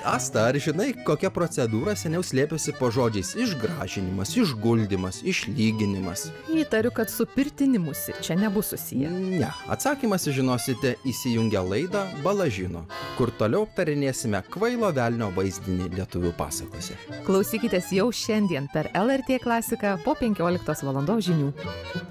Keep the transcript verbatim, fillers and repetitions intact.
Asta, ar žinai, kokia procedūra seniau slėpėsi po žodžiais išgražinimas, išguldymas, išlyginimas? Įtariu, kad su pirtinimusi čia nebus susiję. Ne, atsakymas žinosite įsijungę laidą Balažino, kur toliau aptarinėsime kvailo velnio vaizdinį lietuvių pasakose. Klausykitės jau šiandien per L R T klasiką po penkioliktos valandos žinių.